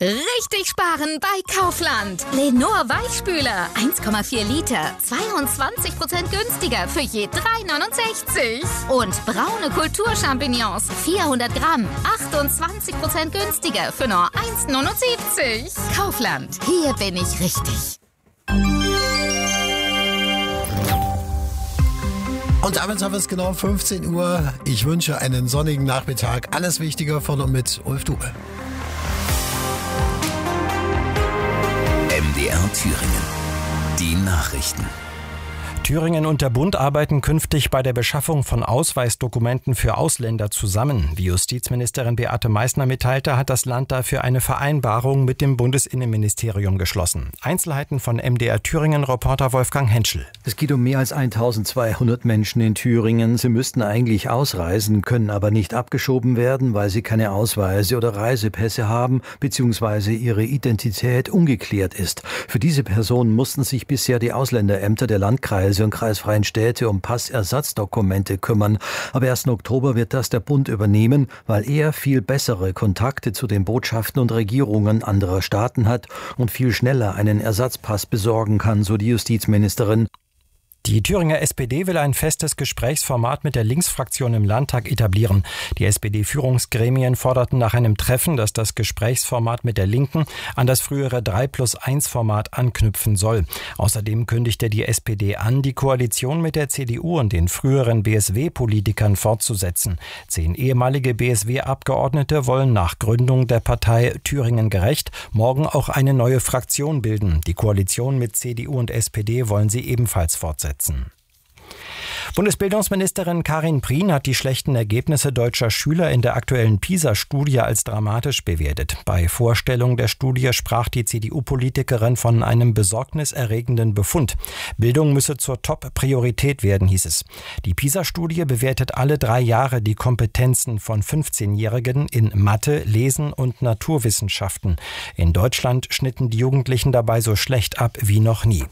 Richtig sparen bei Kaufland. Lenor Weichspüler, 1,4 Liter, 22% günstiger für je 3,69. Und braune Kulturchampignons, 400 Gramm, 28% günstiger für nur 1,79. Kaufland, hier bin ich richtig. Und damit haben wir es genau 15 Uhr. Ich wünsche einen sonnigen Nachmittag. Alles Wichtige von und mit Ulf Dube. MDR Thüringen. Die Nachrichten. Thüringen und der Bund arbeiten künftig bei der Beschaffung von Ausweisdokumenten für Ausländer zusammen. Wie Justizministerin Beate Meißner mitteilte, hat das Land dafür eine Vereinbarung mit dem Bundesinnenministerium geschlossen. Einzelheiten von MDR Thüringen-Reporter Wolfgang Henschel. Es geht um mehr als 1200 Menschen in Thüringen. Sie müssten eigentlich ausreisen, können aber nicht abgeschoben werden, weil sie keine Ausweise oder Reisepässe haben bzw. ihre Identität ungeklärt ist. Für diese Personen mussten sich bisher die Ausländerämter der Landkreise und kreisfreien Städte um Passersatzdokumente kümmern. Aber erst im Oktober wird das der Bund übernehmen, weil er viel bessere Kontakte zu den Botschaften und Regierungen anderer Staaten hat und viel schneller einen Ersatzpass besorgen kann, so die Justizministerin. Die Thüringer SPD will ein festes Gesprächsformat mit der Linksfraktion im Landtag etablieren. Die SPD-Führungsgremien forderten nach einem Treffen, dass das Gesprächsformat mit der Linken an das frühere 3+1-Format anknüpfen soll. Außerdem kündigte die SPD an, die Koalition mit der CDU und den früheren BSW-Politikern fortzusetzen. 10 ehemalige BSW-Abgeordnete wollen nach Gründung der Partei Thüringen gerecht morgen auch eine neue Fraktion bilden. Die Koalition mit CDU und SPD wollen sie ebenfalls fortsetzen. Bundesbildungsministerin Karin Prien hat die schlechten Ergebnisse deutscher Schüler in der aktuellen PISA-Studie als dramatisch bewertet. Bei Vorstellung der Studie sprach die CDU-Politikerin von einem besorgniserregenden Befund. Bildung müsse zur Top-Priorität werden, hieß es. Die PISA-Studie bewertet alle 3 Jahre die Kompetenzen von 15-Jährigen in Mathe, Lesen und Naturwissenschaften. In Deutschland schnitten die Jugendlichen dabei so schlecht ab wie noch nie.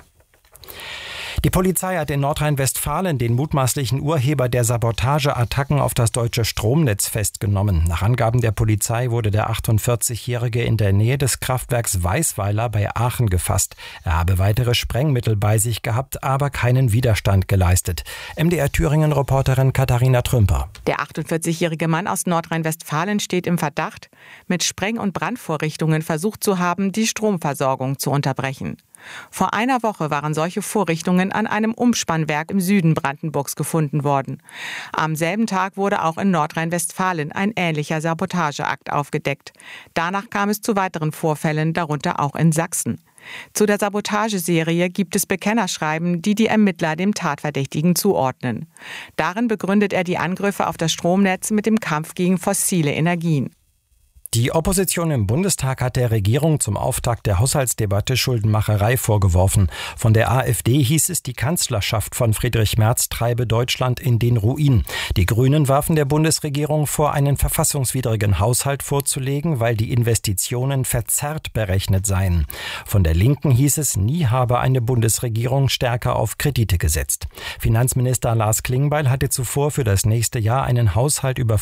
Die Polizei hat in Nordrhein-Westfalen den mutmaßlichen Urheber der Sabotageattacken auf das deutsche Stromnetz festgenommen. Nach Angaben der Polizei wurde der 48-Jährige in der Nähe des Kraftwerks Weißweiler bei Aachen gefasst. Er habe weitere Sprengmittel bei sich gehabt, aber keinen Widerstand geleistet. MDR Thüringen-Reporterin Katharina Trümper. Der 48-jährige Mann aus Nordrhein-Westfalen steht im Verdacht, mit Spreng- und Brandvorrichtungen versucht zu haben, die Stromversorgung zu unterbrechen. Vor einer Woche waren solche Vorrichtungen an einem Umspannwerk im Süden Brandenburgs gefunden worden. Am selben Tag wurde auch in Nordrhein-Westfalen ein ähnlicher Sabotageakt aufgedeckt. Danach kam es zu weiteren Vorfällen, darunter auch in Sachsen. Zu der Sabotageserie gibt es Bekennerschreiben, die Ermittler dem Tatverdächtigen zuordnen. Darin begründet er die Angriffe auf das Stromnetz mit dem Kampf gegen fossile Energien. Die Opposition im Bundestag hat der Regierung zum Auftakt der Haushaltsdebatte Schuldenmacherei vorgeworfen. Von der AfD hieß es, die Kanzlerschaft von Friedrich Merz treibe Deutschland in den Ruin. Die Grünen warfen der Bundesregierung vor, einen verfassungswidrigen Haushalt vorzulegen, weil die Investitionen verzerrt berechnet seien. Von der Linken hieß es, nie habe eine Bundesregierung stärker auf Kredite gesetzt. Finanzminister Lars Klingbeil hatte zuvor für das nächste Jahr einen Haushalt über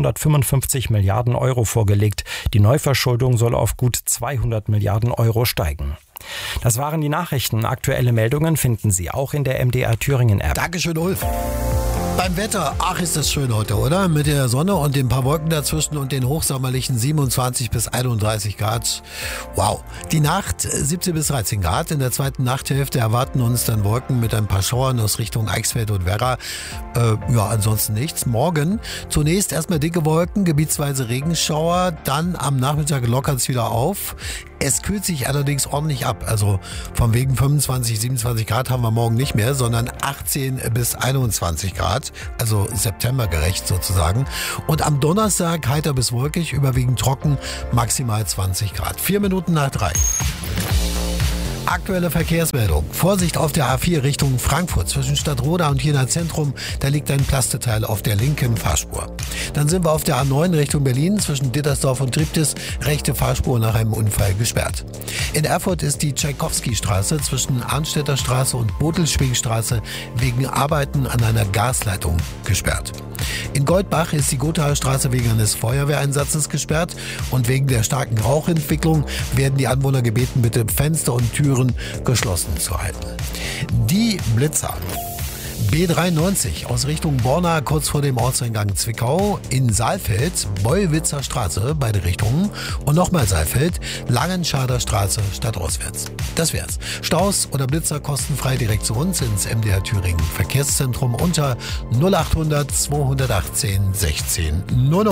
555 Milliarden Euro vorgelegt. Die Neuverschuldung soll auf gut 200 Milliarden Euro steigen. Das waren die Nachrichten. Aktuelle Meldungen finden Sie auch in der MDR Thüringen App. Dankeschön, Ulf. Beim Wetter, ach ist das schön heute, oder? Mit der Sonne und den paar Wolken dazwischen und den hochsommerlichen 27 bis 31 Grad. Wow. Die Nacht 17 bis 13 Grad. In der zweiten Nachthälfte erwarten uns dann Wolken mit ein paar Schauern aus Richtung Eichsfeld und Werra. Ansonsten nichts. Morgen zunächst erstmal dicke Wolken, gebietsweise Regenschauer. Dann am Nachmittag lockert es wieder auf. Es kühlt sich allerdings ordentlich ab. Also von wegen 25, 27 Grad haben wir morgen nicht mehr, sondern 18 bis 21 Grad. Also septembergerecht sozusagen. Und am Donnerstag heiter bis wolkig, überwiegend trocken, maximal 20 Grad. 4 Minuten nach 3. Aktuelle Verkehrsmeldung. Vorsicht auf der A4 Richtung Frankfurt. Zwischen Stadtroda und Jena Zentrum, da liegt ein Plasteteil auf der linken Fahrspur. Dann sind wir auf der A9 Richtung Berlin. Zwischen Dittersdorf und Triptis, rechte Fahrspur nach einem Unfall gesperrt. In Erfurt ist die Tschaikowski-Straße zwischen Arnstädter Straße und Botelschwingstraße wegen Arbeiten an einer Gasleitung gesperrt. In Goldbach ist die Gothaer Straße wegen eines Feuerwehreinsatzes gesperrt und wegen der starken Rauchentwicklung werden die Anwohner gebeten, bitte Fenster und Türen geschlossen zu halten. Die Blitzer. B93 aus Richtung Borna, kurz vor dem Ortseingang Zwickau, in Saalfeld, Bollwitzer Straße, beide Richtungen, und nochmal Saalfeld, Langenschader Straße, stadtauswärts. Das wär's. Staus oder Blitzer kostenfrei direkt zu uns ins MDR Thüringen Verkehrszentrum unter 0800 218 16 00.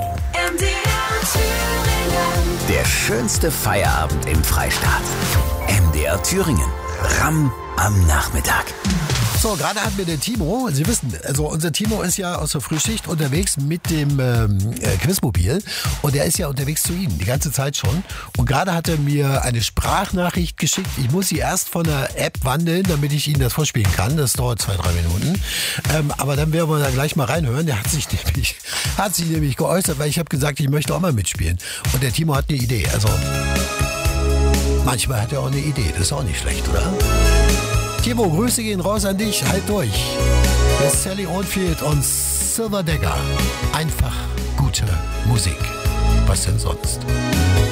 Der schönste Feierabend im Freistaat. MDR Thüringen. Ramm am Nachmittag. So, gerade hat mir der Timo, Sie wissen, also unser Timo ist ja aus der Frühschicht unterwegs mit dem Quizmobil und er ist ja unterwegs zu Ihnen, die ganze Zeit schon. Und gerade hat er mir eine Sprachnachricht geschickt. Ich muss sie erst von der App wandeln, damit ich Ihnen das vorspielen kann. Das dauert 2-3 Minuten. Aber dann werden wir da gleich mal reinhören. Der hat sich nämlich geäußert, weil ich habe gesagt, ich möchte auch mal mitspielen. Und der Timo hat eine Idee. Also manchmal hat er auch eine Idee. Das ist auch nicht schlecht, oder? Timo, Grüße gehen raus an dich, halt durch. Das ist Sally Oldfield und Silver Dagger. Einfach gute Musik. Was denn sonst?